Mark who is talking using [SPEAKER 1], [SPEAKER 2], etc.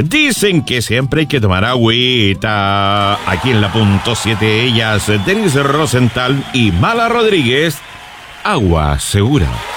[SPEAKER 1] Dicen que siempre hay que tomar agüita. Aquí en la punto 7, ellas, Denise Rosenthal y Mala Rodríguez. Agua segura.